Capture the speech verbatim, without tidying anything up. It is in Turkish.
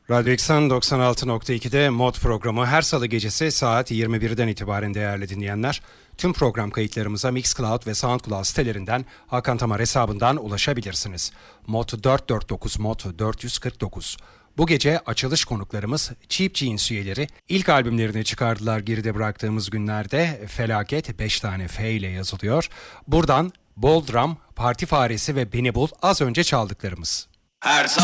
Radyo Eksen doksan altı nokta iki'de Mod programı her salı gecesi saat yirmi birden itibaren değerli dinleyenler. Tüm program kayıtlarımıza Mixcloud ve Soundcloud sitelerinden Hakan Tamar hesabından ulaşabilirsiniz. Mod dört yüz kırk dokuz, Mod dört yüz kırk dokuz. Bu gece açılış konuklarımız Cheap Jeans üyeleri. İlk albümlerini çıkardılar geride bıraktığımız günlerde. Felaket beş tane F ile yazılıyor. Buradan Bol Drum, Parti Faresi ve Beni Bul az önce çaldıklarımız. Her saat